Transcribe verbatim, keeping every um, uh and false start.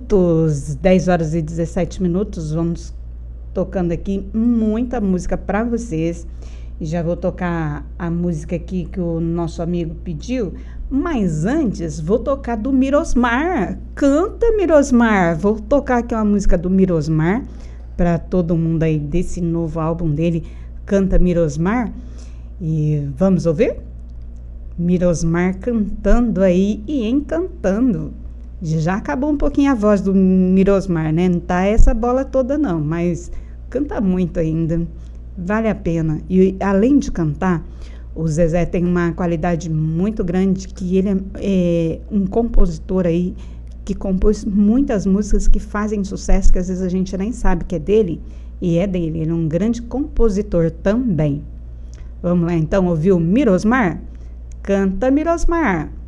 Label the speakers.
Speaker 1: minutos, dez horas e dezessete minutos, vamos tocando aqui muita música para vocês. E já vou tocar a música aqui que o nosso amigo pediu, mas antes vou tocar do Mirosmar. Canta, Mirosmar! Vou tocar aqui uma música do Mirosmar para todo mundo aí desse novo álbum dele, Canta, Mirosmar. E vamos ouvir? Mirosmar cantando aí e encantando. Já acabou um pouquinho a voz do Mirosmar, né? Não tá essa bola toda não, mas canta muito ainda. Vale a pena. E além de cantar, o Zezé tem uma qualidade muito grande, que ele é, é um compositor aí que compôs muitas músicas que fazem sucesso, que às vezes a gente nem sabe que é dele, e é dele. Ele é um grande compositor também. Vamos lá então ouvir o Mirosmar? Canta, Mirosmar!